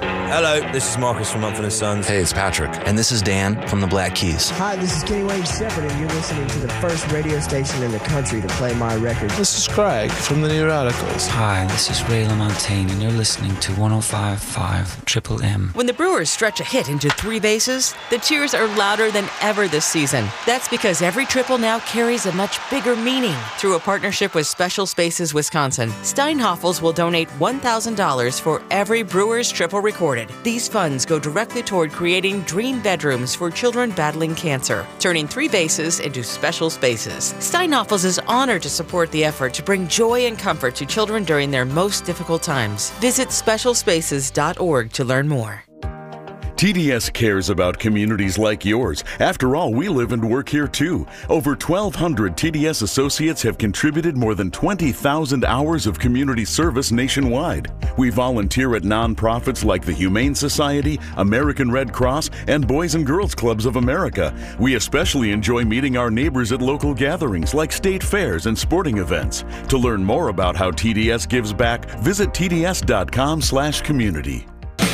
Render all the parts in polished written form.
Hello, this is Marcus from Mumford & Sons. Hey, it's Patrick. And this is Dan from the Black Keys. Hi, this is Kenny Wayne Shepherd, and you're listening to the first radio station in the country to play my record. This is Craig from the New Radicals. Hi, this is Ray LaMontagne, and you're listening to 105.5 Triple M. When the Brewers stretch a hit into 3 bases, the cheers are louder than ever this season. That's because every triple now carries a much bigger meaning. Through a partnership with Special Spaces Wisconsin, Steinhoffels will donate $1,000 for every Brewers triple recorded. These funds go directly toward creating dream bedrooms for children battling cancer, turning 3 bases into special spaces. Steinhoffels is honored to support the effort to bring joy and comfort to children during their most difficult times. Visit specialspaces.org to learn more. TDS cares about communities like yours. After all, we live and work here too. Over 1,200 TDS associates have contributed more than 20,000 hours of community service nationwide. We volunteer at nonprofits like the Humane Society, American Red Cross, and Boys and Girls Clubs of America. We especially enjoy meeting our neighbors at local gatherings like state fairs and sporting events. To learn more about how TDS gives back, visit tds.com/community.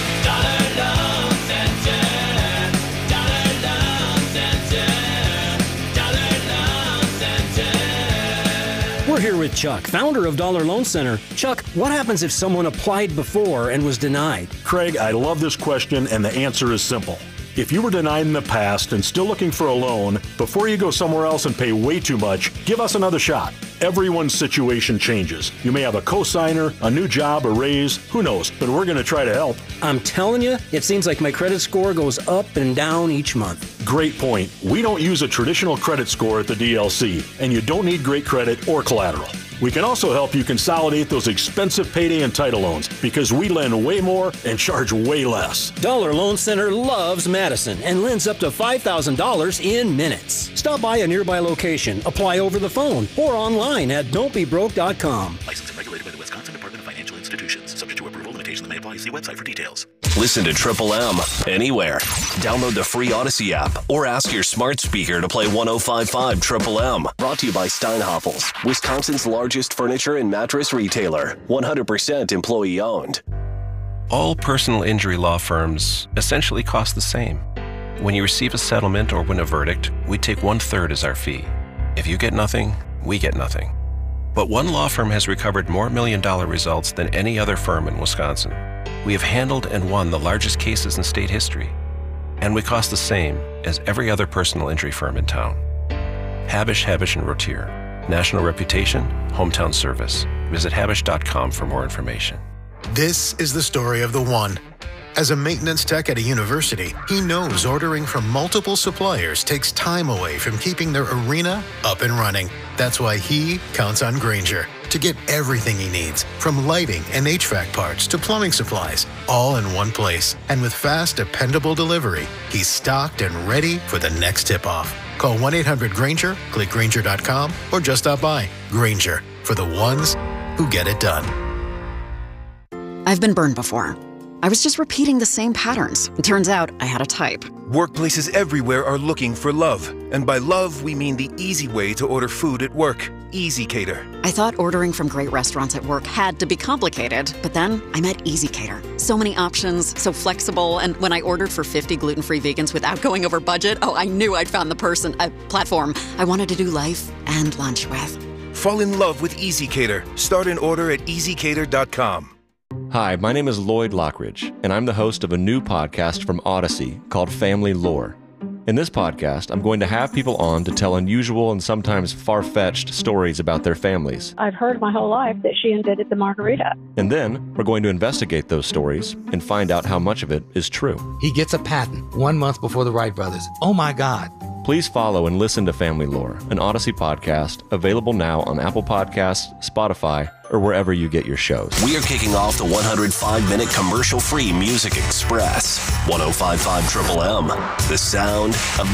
We're here with Chuck, founder of Dollar Loan Center. Chuck, what happens if someone applied before and was denied? Craig, I love this question, and the answer is simple. If you were denied in the past and still looking for a loan, before you go somewhere else and pay way too much, give us another shot. Everyone's situation changes. You may have a cosigner, a new job, a raise, who knows, but we're going to try to help. I'm telling you, it seems like my credit score goes up and down each month. Great point. We don't use a traditional credit score at the DLC, and you don't need great credit or collateral. We can also help you consolidate those expensive payday and title loans because we lend way more and charge way less. Dollar Loan Center loves Madison and lends up to $5,000 in minutes. Stop by a nearby location, apply over the phone, or online at don'tbebroke.com. Licensed and regulated by the Wisconsin Department of Financial Institutions. Subject to approval, limitations may apply. See website for details. Listen to Triple M anywhere. Download the free Odyssey app or ask your smart speaker to play 105.5 Triple M. Brought to you by Steinhoffels, Wisconsin's largest furniture and mattress retailer. 100% employee owned. All personal injury law firms essentially cost the same. When you receive a settlement or win a verdict, we take 1/3 as our fee. If you get nothing, we get nothing. But one law firm has recovered more million-dollar results than any other firm in Wisconsin. We have handled and won the largest cases in state history. And we cost the same as every other personal injury firm in town. Habish, Habish & Rotier. National reputation, hometown service. Visit habish.com for more information. This is the story of the one. As a maintenance tech at a university, he knows ordering from multiple suppliers takes time away from keeping their arena up and running. That's why he counts on Grainger to get everything he needs, from lighting and HVAC parts to plumbing supplies, all in one place. And with fast, dependable delivery, he's stocked and ready for the next tip-off. Call 1-800-GRAINGER, click Grainger.com, or just stop by. Grainger, for the ones who get it done. I've been burned before. I was just repeating the same patterns. It turns out I had a type. Workplaces everywhere are looking for love. And by love, we mean the easy way to order food at work. EasyCater. I thought ordering from great restaurants at work had to be complicated, but then I met EasyCater. So many options, so flexible, and when I ordered for 50 gluten-free vegans without going over budget, I knew I'd found the platform I wanted to do life and lunch with. Fall in love with EasyCater. Start an order at easycater.com. Hi, my name is Lloyd Lockridge, and I'm the host of a new podcast from Odyssey called Family Lore. In this podcast, I'm going to have people on to tell unusual and sometimes far-fetched stories about their families. I've heard my whole life that she invented the margarita. And then we're going to investigate those stories and find out how much of it is true. He gets a patent 1 month before the Wright brothers. Oh my God. Please follow and listen to Family Lore, an Odyssey podcast, available now on Apple Podcasts, Spotify, or wherever you get your shows. We are kicking off the 105-minute commercial-free Music Express. 105.5 Triple M, the sound of